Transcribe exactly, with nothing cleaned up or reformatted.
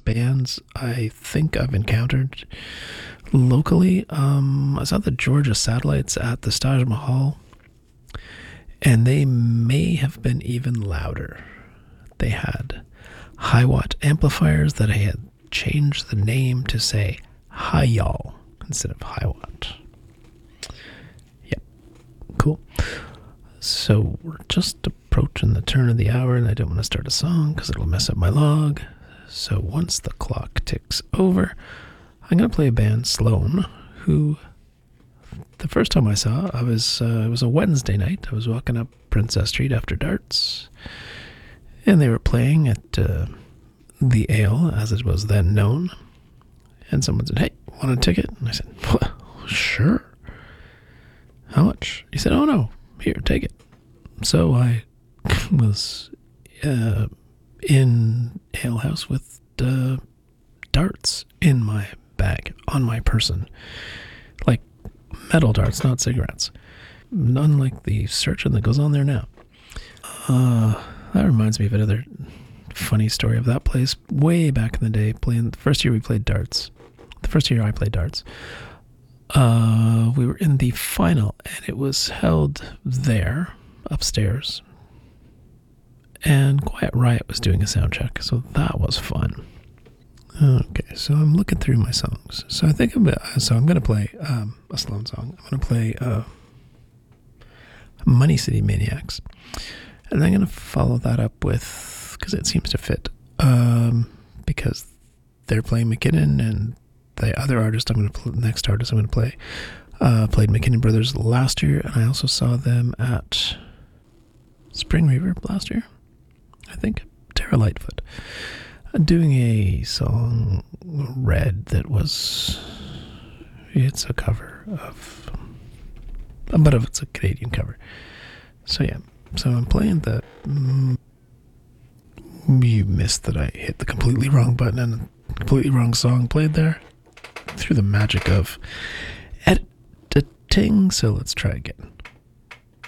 bands I think I've encountered locally. Um, I saw the Georgia Satellites at the Taj Mahal, and they may have been even louder. They had high watt amplifiers that I had changed the name to say Hi Y'all instead of High Watt. Yep, cool. So we're just approaching the turn of the hour, and I don't want to start a song because it'll mess up my log. So once the clock ticks over, I'm going to play a band, Sloan, who the first time I saw, I was uh, it was a Wednesday night. I was walking up Princess Street after darts, and they were playing at uh, the Ale, as it was then known. And someone said, "Hey, want a ticket?" And I said, "Well, sure. How much?" He said, "Oh no, here, take it." So I was uh, in Ale House with uh, darts in my bag, on my person. Like metal darts, not cigarettes. None like the searching that goes on there now. Uh, that reminds me of another funny story of that place. Way back in the day, playing the first year we played darts. The first year I played darts. Uh, we were in the final, and it was held there, upstairs. And Quiet Riot was doing a sound check, so that was fun. Okay, so I'm looking through my songs. So I think I'm so I'm gonna play um, a Sloan song. I'm gonna play uh, Money City Maniacs, and I'm gonna follow that up with, because it seems to fit, um, because they're playing McKinnon, and the other artist I'm gonna play, next artist I'm gonna play uh, played McKinnon Brothers last year, and I also saw them at Spring Reverb last year, I think. Tara Lightfoot doing a song, Red, that was, it's a cover of, but of it's a Canadian cover. So yeah, so I'm playing the, mm, you missed that I hit the completely wrong button and a completely wrong song played there through the magic of editing. So let's try again.